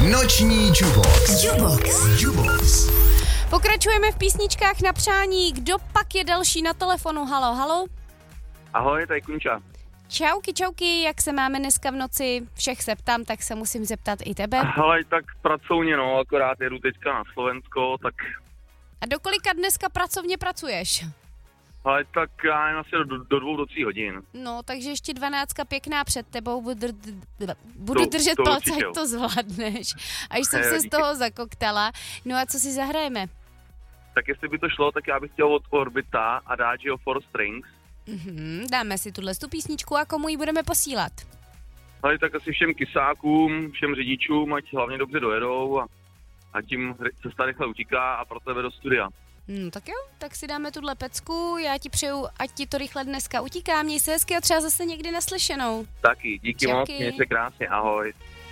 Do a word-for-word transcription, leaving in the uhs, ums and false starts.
Noční Jubox. Jubox. Jubox. Pokračujeme v písničkách na přání. Kdo pak je další na telefonu? Halo, halo. Ahoj, tady Kunča. Čauky, čauky, jak se máme dneska v noci? Všech se ptám, tak se musím zeptat i tebe. Hele, tak pracovně, no, akorát jedu teďka na Slovensko, tak... A do kolika dneska pracovně pracuješ? Ale tak já jen asi do, do dvou, do tří hodin. No, takže ještě dvanáctka pěkná před tebou, budu, budu To- držet to palce, určitě. ať to zvládneš. Až jsem Jo, se z díky. toho zakoktala. No a co si zahrajeme? Tak jestli by to šlo, tak já bych chtěl od Orbita Adagio for Strings. Mhm, dáme si tuhle tu písničku a komu ji budeme posílat? Ale tak asi všem kysákům, všem řidičům, ať hlavně dobře dojedou a, a tím cesta rychle utíká a pro tebe do studia. No tak jo, tak si dáme tuhle pecku, já ti přeju, ať ti to rychle dneska utíká, měj se hezky a třeba zase někdy naslyšenou. Taky, díky Čauky. moc, měj se krásně, ahoj.